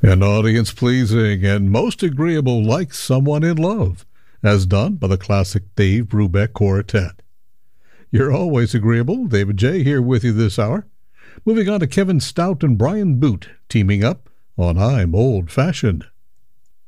and audience-pleasing and most agreeable like someone in love, as done by the classic Dave Brubeck Quartet. You're always agreeable. David J. here with you this hour. Moving on to Kevin Stout and Brian Boot teaming up on I'm Old Fashioned.